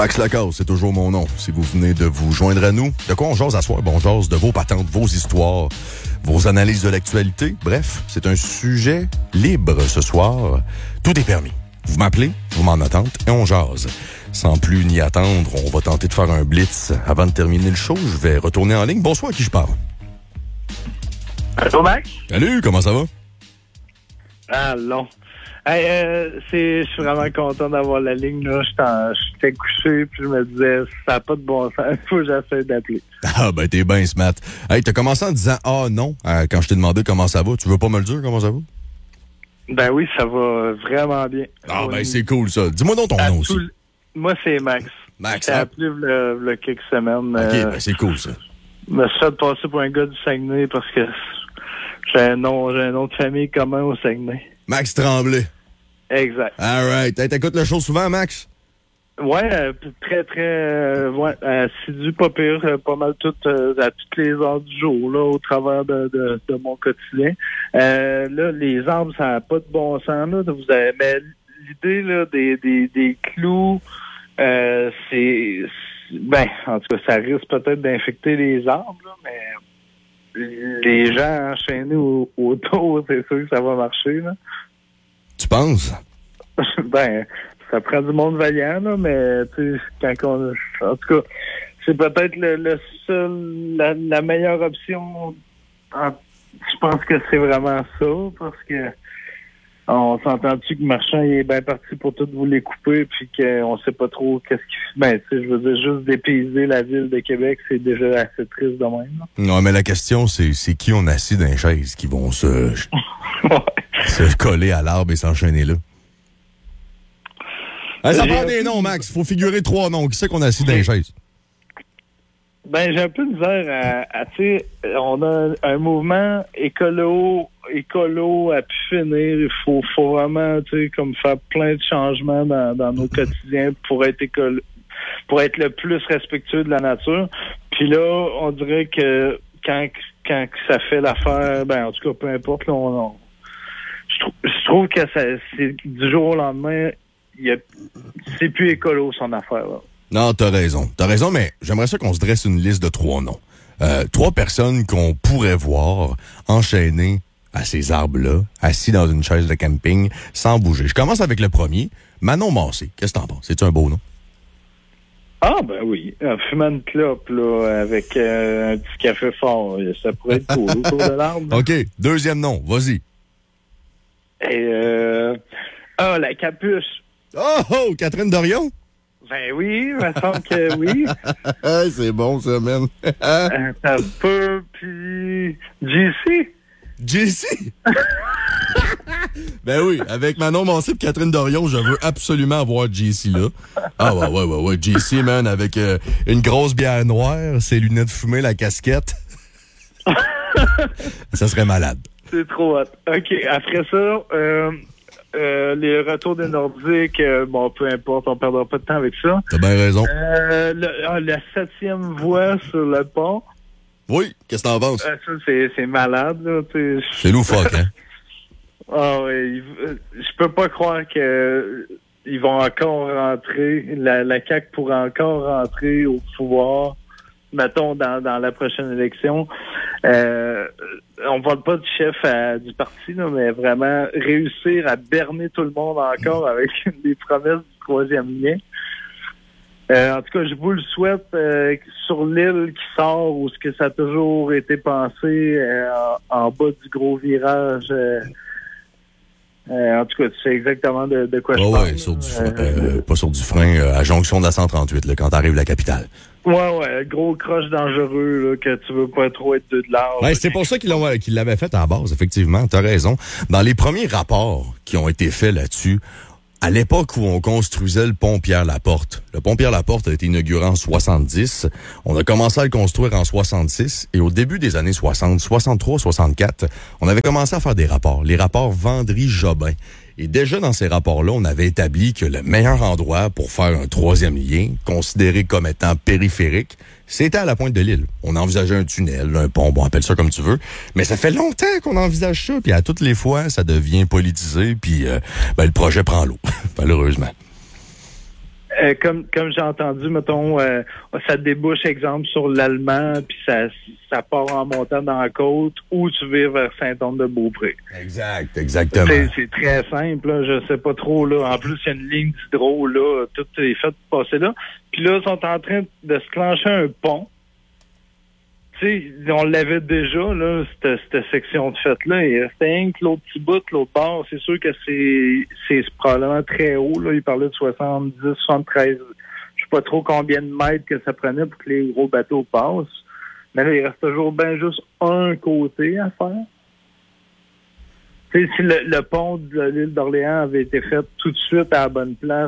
Max Lacasse, c'est toujours mon nom. Si vous venez de vous joindre à nous, de quoi on jase à soir? Bon, on jase de vos patentes, vos histoires, vos analyses de l'actualité. Bref, c'est un sujet libre ce soir. Tout est permis. Vous m'appelez, vous m'en attendez et on jase. Sans plus ni attendre, on va tenter de faire un blitz. Avant de terminer le show, je vais retourner en ligne. Bonsoir, à qui je parle? Allô, Max? Salut, comment ça va? Allons. Hey, je suis vraiment content d'avoir la ligne, là. J'étais couché, puis je me disais, ça n'a pas de bon sens. Faut que j'essaie d'appeler. Ah, ben, t'es bien smart. Hey, t'as commencé en disant « Ah, non » quand je t'ai demandé comment ça va. Tu veux pas me le dire, comment ça va? Ben oui, ça va vraiment bien. Ah, ben, c'est cool, ça. Dis-moi donc ton nom aussi. Moi, c'est Max. Max, j'ai appelé il y a quelques semaines. OK, ben, c'est cool, ça. Je me suis fait passer pour un gars du Saguenay parce que j'ai un nom de famille commun au Saguenay. Max Tremblay. Exact. All right. Hey, t'écoutes le show souvent, Max? Ouais, très, assidu, pas pire, pas mal à toutes les heures du jour, là, au travers de mon quotidien. Là, les arbres, ça n'a pas de bon sens, là. Mais l'idée, là, des clous, c'est, en tout cas, ça risque peut-être d'infecter les arbres, là, mais les gens enchaînés autour, c'est sûr que ça va marcher, là. Tu penses? Ça prend du monde vaillant, là, mais tu sais, en tout cas, c'est peut-être le seul, la meilleure option. Je pense que c'est vraiment ça, parce que on s'entend-tu que Marchand il est bien parti pour tout vous les couper, puis qu'on sait pas trop qu'est-ce qu'il fait. Tu sais, je veux dire, juste dépayser la ville de Québec, c'est déjà assez triste de même. Là. Non, mais la question, c'est qui on assis dans les chaises qui vont se coller à l'arbre et s'enchaîner là. Hey, ça prend des noms, Max. Faut figurer 3 noms. Qui c'est qu'on a assis dans les chaises? Ben, j'ai un peu de misère tu sais, on a un mouvement écolo à pu finir. Il faut vraiment, tu sais, comme faire plein de changements dans nos quotidiens pour être le plus respectueux de la nature. Puis là, on dirait que quand ça fait l'affaire, en tout cas, peu importe, là, je trouve que c'est du jour au lendemain, c'est plus écolo son affaire, là. Non, t'as raison, mais j'aimerais ça qu'on se dresse une liste de 3 noms. 3 personnes qu'on pourrait voir enchaînées à ces arbres-là, assis dans une chaise de camping, sans bouger. Je commence avec le premier, Manon Massé. Qu'est-ce que t'en penses? C'est-tu un beau nom? Ah, ben oui. Fumant une clope, là, avec un petit café fort. Ça pourrait être cool autour de l'arbre. OK. Deuxième nom. Vas-y. Et, la capuche. Oh, Catherine Dorion? Ben oui, il me semble que oui. C'est bon, ça, man. Ça peut, puis JC? Ben oui, avec Manon Massé et Catherine Dorion, je veux absolument avoir JC là. Ah ouais, JC, man, avec une grosse bière noire, ses lunettes fumées, la casquette. Ça serait malade. C'est trop hot. OK, après ça, les retours des Nordiques, peu importe, on perdra pas de temps avec ça. T'as bien raison. La 7e voie sur le pont. Oui, qu'est-ce que t'en penses? Ça, c'est malade, là. C'est loufoque, hein? Ah oui, je peux pas croire que ils vont encore rentrer, la CAQ pourra encore rentrer au pouvoir, mettons, dans la prochaine élection. On parle pas du chef du parti, là, mais vraiment réussir à berner tout le monde encore avec des promesses du 3e lien. En tout cas, je vous le souhaite sur l'île qui sort où ce que ça a toujours été pensé en bas du gros virage. En tout cas, tu sais exactement de quoi je parle. Ouais, sur du frein, pas sur du frein, à jonction de la 138, là, quand t'arrives la capitale. Ouais, gros croche dangereux, là, que tu veux pas trop être de l'arbre. Ouais, c'est pour ça qu'ils l'avaient fait à la base, effectivement, t'as raison. Dans les premiers rapports qui ont été faits là-dessus, à l'époque où on construisait le pont Pierre-Laporte, le pont Pierre-Laporte a été inauguré en 70, on a commencé à le construire en 66, et au début des années 60, 63, 64, on avait commencé à faire des rapports, les rapports Vendry-Jobin. Et déjà dans ces rapports-là, on avait établi que le meilleur endroit pour faire un 3e lien, considéré comme étant périphérique, c'était à la pointe de l'île. On envisageait un tunnel, un pont, bon, appelle ça comme tu veux. Mais ça fait longtemps qu'on envisage ça, puis à toutes les fois, ça devient politisé, puis le projet prend l'eau, malheureusement. Comme j'ai entendu, mettons, ça débouche, exemple, sur l'Allemand, puis ça part en montant dans la côte, ou tu vires vers Saint-Anne-de-Beaupré. Exactement. C'est très simple, là, je sais pas trop, là. En plus, il y a une ligne d'hydro, là, tout est fait pour passer là. Puis là, ils sont en train de se clencher un pont. Tu sais, on l'avait déjà, là, cette section de fête-là. Il restait rien que l'autre petit bout, l'autre bord. C'est sûr que c'est probablement très haut, là. Il parlait de 70, 73. Je sais pas trop combien de mètres que ça prenait pour que les gros bateaux passent. Mais là, il reste toujours bien juste un côté à faire. Tu sais, si le pont de l'île d'Orléans avait été fait tout de suite à la bonne place,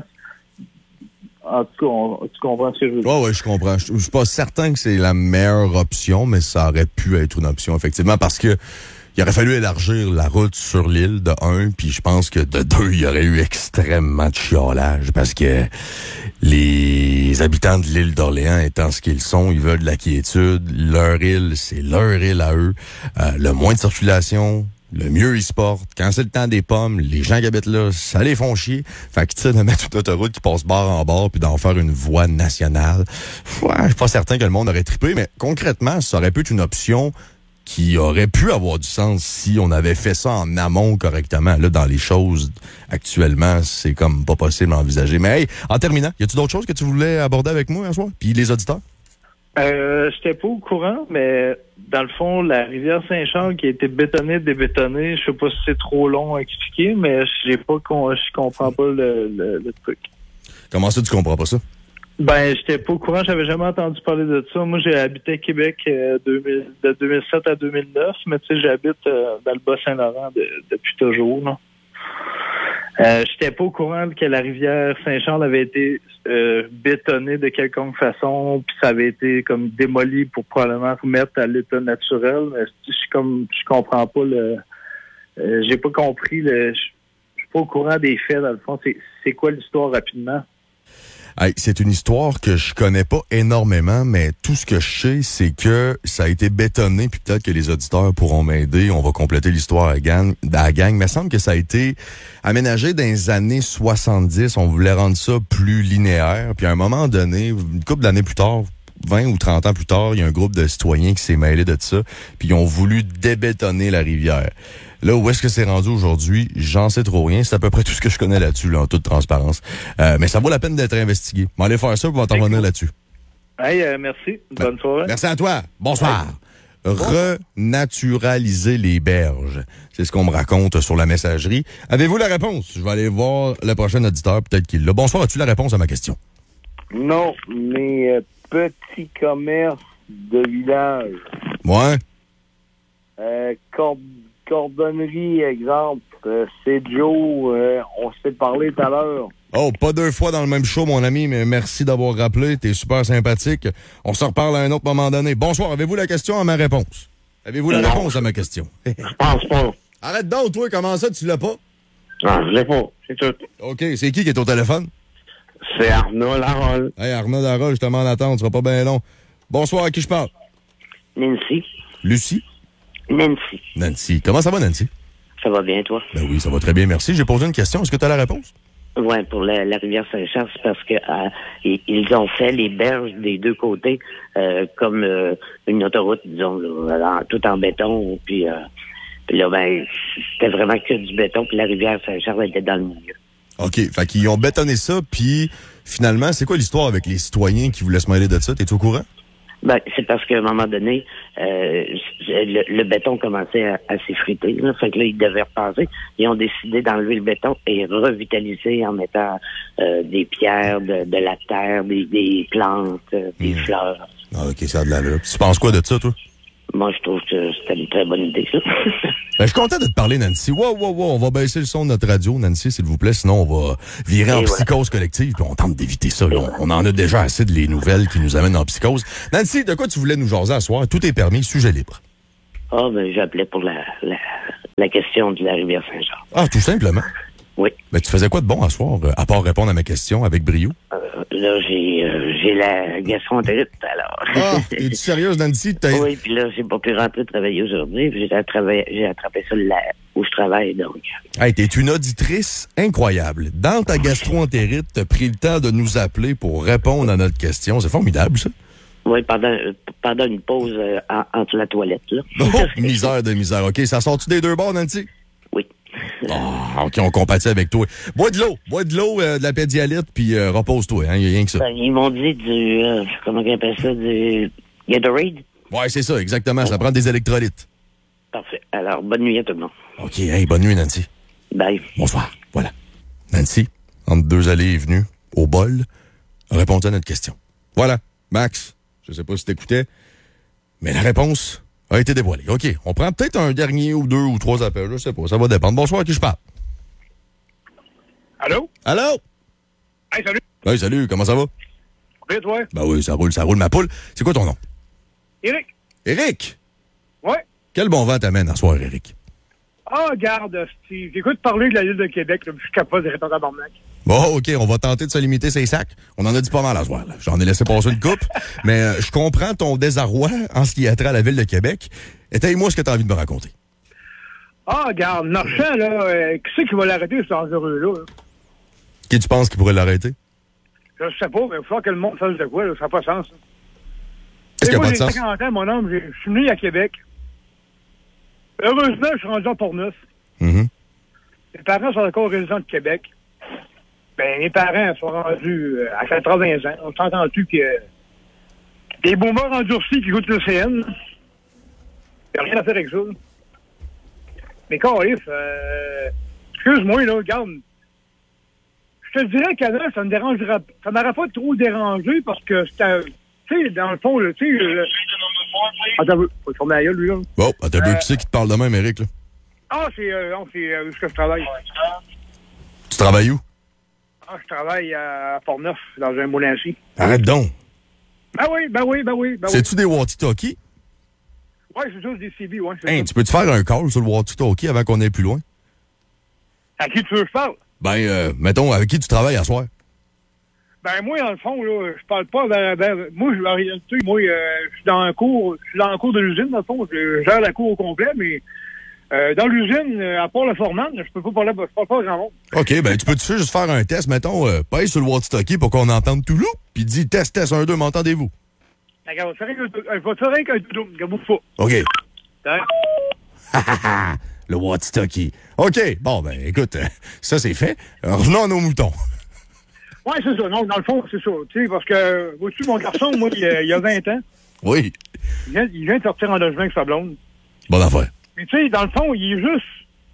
en tout cas, tu comprends ce que je veux dire? Oui, je comprends. Je suis pas certain que c'est la meilleure option, mais ça aurait pu être une option, effectivement, parce que il aurait fallu élargir la route sur l'île de 1, puis je pense que de 2, il y aurait eu extrêmement de chiolage, parce que les habitants de l'île d'Orléans étant ce qu'ils sont, ils veulent de la quiétude. Leur île, c'est leur île à eux. Le moins de circulation, le mieux ils se portent. Quand c'est le temps des pommes, les gens qui habitent là, ça les font chier. Fait qu'ils tirent de mettre une autoroute qui passe bord en bord puis d'en faire une voie nationale. Ouais, je suis pas certain que le monde aurait trippé, mais concrètement, ça aurait pu être une option qui aurait pu avoir du sens si on avait fait ça en amont correctement. Là, dans les choses, actuellement, c'est comme pas possible à envisager. Mais hey, en terminant, y a-tu d'autres choses que tu voulais aborder avec moi ce soir? Puis les auditeurs? J'étais pas au courant, mais dans le fond, la rivière Saint-Charles qui a été débétonnée, je sais pas si c'est trop long à expliquer, mais je comprends pas le truc. Comment ça, tu comprends pas ça? Ben, j'étais pas au courant, j'avais jamais entendu parler de ça. Moi, j'ai habité à Québec de 2007 à 2009, mais tu sais, j'habite dans le Bas-Saint-Laurent depuis toujours, là. J'étais pas au courant que la rivière Saint-Charles avait été bétonnée de quelconque façon, puis ça avait été comme démoli pour probablement remettre à l'état naturel. Mais je comprends pas j'ai pas compris je suis pas au courant des faits dans le fond. C'est quoi l'histoire rapidement? Hey, c'est une histoire que je connais pas énormément, mais tout ce que je sais, c'est que ça a été bétonné, puis peut-être que les auditeurs pourront m'aider. On va compléter l'histoire à la gang. Mais il me semble que ça a été aménagé dans les années 70. On voulait rendre ça plus linéaire. Puis à un moment donné, une couple d'années plus tard, 20 ou 30 ans plus tard, il y a un groupe de citoyens qui s'est mêlé de ça, puis ils ont voulu débétonner la rivière. Là, où est-ce que c'est rendu aujourd'hui? J'en sais trop rien. C'est à peu près tout ce que je connais là-dessus, là, en toute transparence. Mais ça vaut la peine d'être investigué. On va aller faire ça, puis on va t'en revenir là-dessus. Hey, merci. Bonne soirée. Merci à toi. Bonsoir. Renaturaliser les berges. C'est ce qu'on me raconte sur la messagerie. Avez-vous la réponse? Je vais aller voir le prochain auditeur, peut-être qu'il l'a. Bonsoir, as-tu la réponse à ma question? Non, mais petits commerces de village. Ouais. Cordonnerie, exemple. C'est Joe. On s'est parlé tout à l'heure. Oh, pas 2 fois dans le même show, mon ami, mais merci d'avoir rappelé. T'es super sympathique. On se reparle à un autre moment donné. Bonsoir, avez-vous la question à ma réponse? Avez-vous la réponse à ma question? Je pense pas. Arrête donc, toi, comment ça, tu l'as pas? Non, je l'ai pas. C'est tout. OK, c'est qui est au téléphone? C'est Arnaud Larol. Hey, Arnaud Larol, je te demande d'attendre, ce sera pas bien long. Bonsoir, à qui je parle? Nancy. Lucie? Nancy. Nancy. Comment ça va, Nancy? Ça va bien, toi? Ben oui, ça va très bien, merci. J'ai posé une question. Est-ce que tu as la réponse? Oui, pour la rivière Saint-Charles, c'est parce que ils ont fait les berges des deux côtés comme une autoroute, disons, là, tout en béton. Puis là, ben, c'était vraiment que du béton, puis la rivière Saint-Charles était dans le milieu. OK. Fait qu'ils ont bétonné ça, puis finalement, c'est quoi l'histoire avec les citoyens qui voulaient se mêler de ça? T'es-tu au courant? Ben, c'est parce qu'à un moment donné, le béton commençait à s'effriter. Là. Fait que là, ils devaient repasser. Ils ont décidé d'enlever le béton et revitaliser en mettant des pierres, de la terre, des plantes, des fleurs. Ah, OK, ça a de l'allure. Tu penses quoi de ça, toi? Moi, je trouve que c'était une très bonne idée, ça. Ben, je suis content de te parler, Nancy. Wow, on va baisser le son de notre radio, Nancy, s'il vous plaît. Sinon, on va virer en psychose collective, puis on tente d'éviter ça. Là. On en a déjà assez de les nouvelles qui nous amènent en psychose. Nancy, de quoi tu voulais nous jaser à soir? Tout est permis, sujet libre. Ah, ben, j'appelais pour la question de la rivière Saint-Charles. Ah, tout simplement? Oui. Ben, tu faisais quoi de bon à soir, à part répondre à ma question avec brio? là, j'ai la gastroentérite, alors. Ah, es-tu sérieuse, Nancy? Oui, puis là, j'ai pas pu rentrer travailler aujourd'hui, puis j'ai attrapé ça là où je travaille, donc. Hey, t'es une auditrice incroyable. Dans ta gastroentérite, t'as pris le temps de nous appeler pour répondre à notre question. C'est formidable, ça. Oui, pendant une pause entre la toilette, là. Oh, misère de misère. OK, ça sort-tu des deux bords, Nancy? Oui. Ah, OK, on compatit avec toi. Bois de l'eau, de la pédialyte, puis repose-toi, hein, y a rien que ça. Ben, ils m'ont dit comment on appelle ça, du Gatorade? Ouais, c'est ça, exactement. Ça prend des électrolytes. Parfait. Alors, bonne nuit à tout le monde. OK, hey, bonne nuit, Nancy. Bye. Bonsoir. Voilà. Nancy, entre deux allées et venues, au bol, a répondu à notre question. Voilà. Max, je sais pas si t'écoutais, mais la réponse a été dévoilée. OK, on prend peut-être un dernier ou deux ou trois appels, je sais pas, ça va dépendre. Bonsoir, à qui je parle? Allô? Allô? Hey, salut. Hey, salut, comment ça va? Bien, toi? Ben oui, ça roule ma poule. C'est quoi ton nom? Eric? Éric? Ouais. Quel bon vent t'amène à soir, Éric? Ah, garde, Steve. J'écoute parler de la ville de Québec, là, je suis capable de répondre à Barnac. Bon, OK, on va tenter de se limiter ces sacs. On en a dit pas mal à soir, là. J'en ai laissé passer une coupe, mais je comprends ton désarroi en ce qui a trait à la ville de Québec. Étaye-moi ce que tu as envie de me raconter. Ah, garde, Marchand, là, qui c'est qui va l'arrêter, ce dangereux-là? Là? Qui tu penses qui pourrait l'arrêter? Je sais pas, mais il va falloir que le monde fasse de quoi, là, ça n'a pas de sens. Qu'est-ce qui n'a moi, pas de j'ai sens? 50 ans, mon homme, je suis venu à Québec. Heureusement, je suis rendu en Port-Neuf. Mm-hmm. Mes parents sont encore résidents de Québec. Ben, mes parents sont rendus à 80 ans. On s'entend-tu que des boomers endurcis qui goûtent le CN, il n'y a rien à faire avec ça. Là. Mais Carlis, excuse-moi, là, regarde. Je te dirais qu'avant, ça m'aurait pas trop dérangé parce que c'était, tu sais, dans le fond, tu sais, attends, faut te former la gueule, lui, là. Bon, t'as vu qui c'est qui te parle de même, Éric, là? Ah, c'est où est-ce que je travaille. Tu travailles où? Ah, je travaille à Port-Neuf, dans un moulin-ci. Arrête donc. Ben oui. C'est-tu des walkie-talkies? Ouais, c'est juste des CB, ouais. C'est Hein, ça. tu peux-tu faire un call sur le walkie-talkie avant qu'on aille plus loin? À qui tu veux que je parle? Ben, mettons, avec qui tu travailles à soir? Ben, moi, dans le fond, là, je parle pas moi, je suis dans le cours de l'usine, dans le fond. Je gère la cour au complet, mais dans l'usine, à part le foreman, je peux pas parler, je parle pas à grand monde. OK, ben, tu peux-tu juste faire un test, mettons, paye sur le walkie-talkie pour qu'on entende tout loup, puis dis test, 1, 2, m'entendez-vous? Regarde, je vais te faire rien qu'un doudou, regarde pas. OK. Hein? Le walkie-talkie. OK, bon, ben, écoute, ça, c'est fait. Revenons à nos moutons. Ouais, c'est ça. Non, dans le fond, c'est ça. Tu sais, parce que, vois-tu, mon garçon, moi, il y a 20 ans. Oui. Il vient de sortir en logement avec sa blonde. Bonne affaire. Mais tu sais, dans le fond, il est juste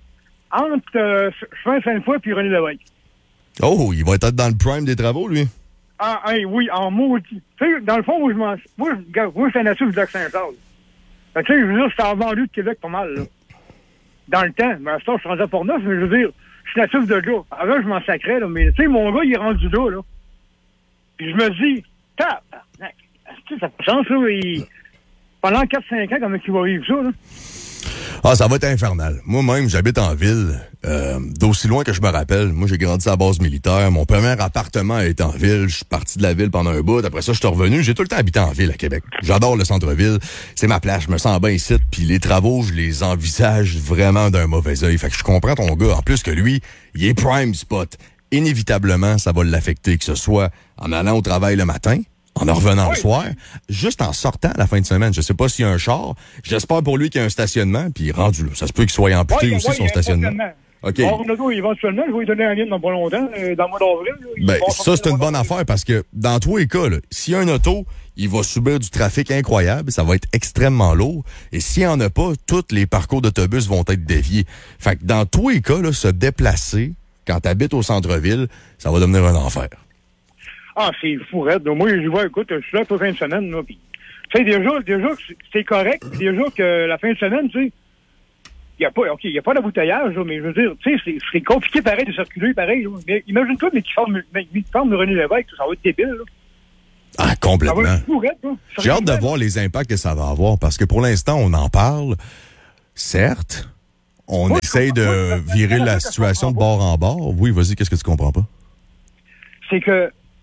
entre fin Sainte-Foy puis René Lévesque. Oh, il va être dans le prime des travaux, lui. Ah, hey, oui, en maudit. Tu sais, dans le fond, moi, je suis un natif du Lac-Saint-Charles. Tu sais, je veux dire, je suis en banlieue de Québec pas mal, là. Dans le temps. Mais à ce temps, je suis rendu à Port-Neuf, mais je veux dire, je suis natif de là. Avant, je m'en sacrais, là. Mais tu sais, mon gars, il est rendu là, là. Puis je me dis, tabarnak, tu sais, ça fait chance, là. Pendant 4-5 ans, comment il va vivre ça, là? Ah, ça va être infernal. Moi-même, j'habite en ville. D'aussi loin que je me rappelle, moi, j'ai grandi à la base militaire. Mon premier appartement est en ville. Je suis parti de la ville pendant un bout. Après ça, je suis revenu. J'ai tout le temps habité en ville à Québec. J'adore le centre-ville. C'est ma place. Je me sens bien ici. Puis les travaux, je les envisage vraiment d'un mauvais œil. Fait que je comprends ton gars. En plus que lui, il est prime spot. Inévitablement, ça va l'affecter, que ce soit en allant au travail le matin, en revenant le soir, juste en sortant à la fin de semaine. Je sais pas s'il y a un char. J'espère pour lui qu'il y a un stationnement, puis rendu là. Ça se peut qu'il soit amputé aussi, son stationnement. OK. Bon, éventuellement, je vais lui donner un lien dans pas longtemps, dans le mois d'avril. Ben, ça, c'est une bonne affaire parce que dans tous les cas, s'il y a un auto, il va subir du trafic incroyable. Ça va être extrêmement lourd. Et s'il n'y en a pas, tous les parcours d'autobus vont être déviés. Fait que dans tous les cas, là, se déplacer quand tu habites au centre-ville, ça va devenir un enfer. Ah, c'est fourette. Donc, moi, je vois, écoute, je suis là toute fin de semaine, là, puis tu sais, déjà c'est correct. Déjà que la fin de semaine, tu sais, il n'y a pas d'embouteillage, là, mais je veux dire, tu sais, c'est compliqué pareil de circuler pareil, là. Mais imagine-toi, mais qui forment de René Lévesque, ça va être débile, là. Ah, complètement. Ça va être fourette, là. J'ai hâte de voir les impacts que ça va avoir parce que pour l'instant, on en parle. Certes, on essaye de virer la situation de bord en bord. Oui, vas-y, qu'est-ce que tu comprends pas? C'est que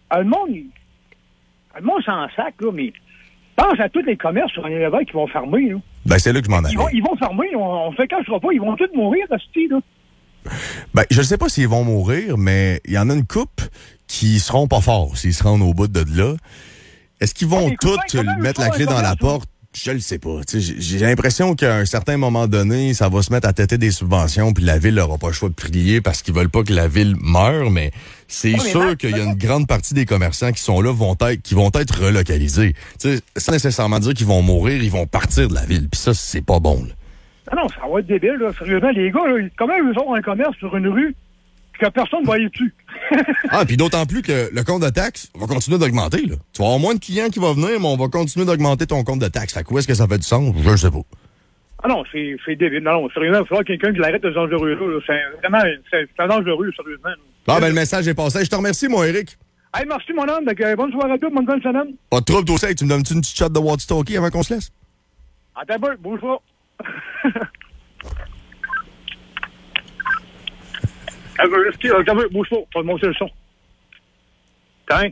Le monde s'en sac, là, mais pense à tous les commerces sur un éleveur qui vont fermer, là. Ben, c'est là que je m'en allais. Ils vont fermer, on fait cachera pas, ils vont tous mourir, hostie, là. Ben, je sais pas s'ils vont mourir, mais il y en a une couple qui seront pas forts s'ils se rendent au bout de là. Est-ce qu'ils vont tous mettre la clé dans la porte? Je le sais pas. J'ai l'impression qu'à un certain moment donné, ça va se mettre à têter des subventions, puis la ville n'aura pas le choix de prier parce qu'ils veulent pas que la ville meure, mais c'est sûr qu'il y a une grande partie des commerçants qui sont là qui vont être relocalisés. T'sais, sans nécessairement dire qu'ils vont mourir, ils vont partir de la ville. Puis ça, c'est pas bon. Là. Ah non, ça va être débile, là. Sérieusement, les gars, là, comment ils ont un commerce sur une rue que personne ne va aller dessus? Puis d'autant plus que le compte de taxes va continuer d'augmenter. Là. Tu vas avoir moins de clients qui vont venir, mais on va continuer d'augmenter ton compte de taxes. Fait que où est-ce que ça fait du sens? Je ne sais pas. Ah non, c'est débile. Non, sérieusement, il va falloir quelqu'un qui l'arrête de ce dangereux-là. Là. C'est dangereux, sérieusement. Ben, le message est passé. Je te remercie, mon Eric. Hey, merci, mon homme. Bonne soirée à tous, bonne fin de semaine. Pas de trouble, toi aussi. Tu me donnes-tu une petite shot de walkie-talkie avant qu'on se laisse? Attends un peu, bouge pas. Attends, bouge pas, on va monter le son. Tiens.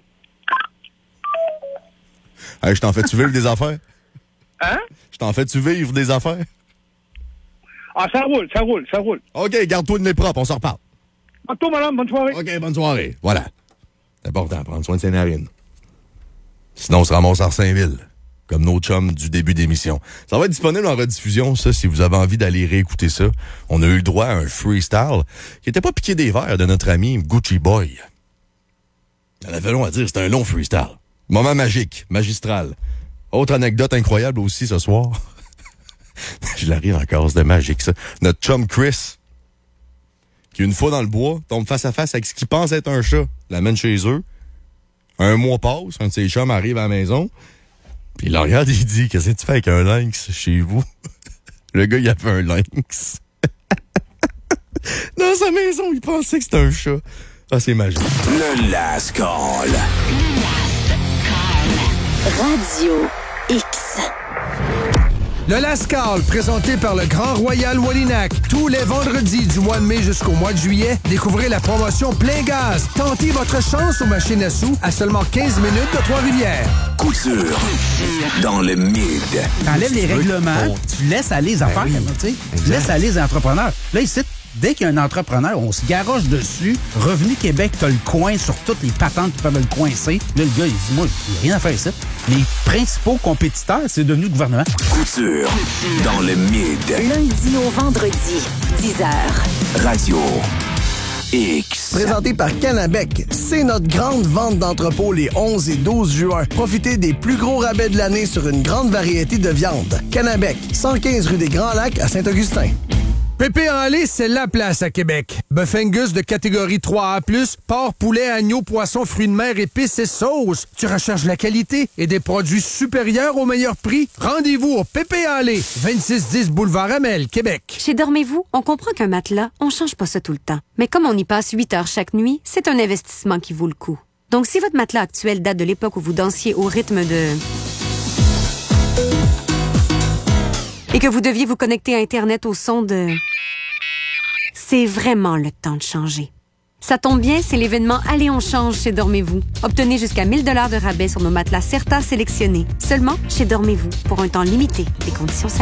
Hey, je t'en fais-tu vivre des affaires? Hein? Je t'en fais-tu vivre des affaires? Ah, ça roule. OK, garde-toi de nez propre, on s'en reparle. À toi, madame, bonne soirée. OK, bonne soirée. Voilà. C'est important, prendre soin de ses narines. Sinon, on se ramasse à Saint-Ville, comme nos chums du début d'émission. Ça va être disponible en rediffusion, ça, si vous avez envie d'aller réécouter ça. On a eu le droit à un freestyle qui était pas piqué des verres de notre ami Gucci Boy. On avait long à dire, c'était un long freestyle. Moment magique, magistral. Autre anecdote incroyable aussi ce soir. Je l'arrive encore, c'était magique, ça. Notre chum Chris, qui une fois dans le bois, tombe face à face avec ce qu'il pense être un chat, l'amène chez eux. Un mois passe, un de ses chums arrive à la maison, puis il le regarde et il dit « Qu'est-ce que tu fais avec un lynx chez vous? » Le gars, il avait un lynx. Dans sa maison, il pensait que c'était un chat. Ah, c'est magique. Le Last Call. Radio X. Le Last Call, présenté par le Grand Royal Wallinac. Tous les vendredis du mois de mai jusqu'au mois de juillet, découvrez la promotion Plein Gaz. Tentez votre chance aux machines à sous à seulement 15 minutes de Trois-Rivières. Couture dans le mid. T'enlèves les règlements, tu laisses aller les affaires, tu sais. Tu laisses aller les entrepreneurs. Là, ici, dès qu'il y a un entrepreneur, on se garoche dessus. Revenu Québec, t'as le coin sur toutes les patentes qui peuvent le coincer. Là, le gars, il dit, moi, il n'y a rien à faire ici. Les principaux compétiteurs, c'est devenu le gouvernement. Couture dans le mid. Lundi au vendredi, 10h. Radio X. Présenté par Canabec, c'est notre grande vente d'entrepôt les 11 et 12 juin. Profitez des plus gros rabais de l'année sur une grande variété de viandes. Canabec, 115 rue des Grands Lacs à Saint-Augustin. Pépé en lait, c'est la place à Québec. Bœuf Angus de catégorie 3A+, porc, poulet, agneau, poisson, fruits de mer, épices et sauces. Tu recherches la qualité et des produits supérieurs au meilleur prix? Rendez-vous au Pépé en lait, 2610 boulevard Amel, Québec. Chez Dormez-vous, on comprend qu'un matelas, on change pas ça tout le temps. Mais comme on y passe 8 heures chaque nuit, c'est un investissement qui vaut le coup. Donc si votre matelas actuel date de l'époque où vous dansiez au rythme de... et que vous deviez vous connecter à Internet au son de... c'est vraiment le temps de changer. Ça tombe bien, c'est l'événement Allez, on change chez Dormez-vous. Obtenez jusqu'à 1000 $ de rabais sur nos matelas Certa sélectionnés. Seulement chez Dormez-vous, pour un temps limité. Les conditions s'appliquent.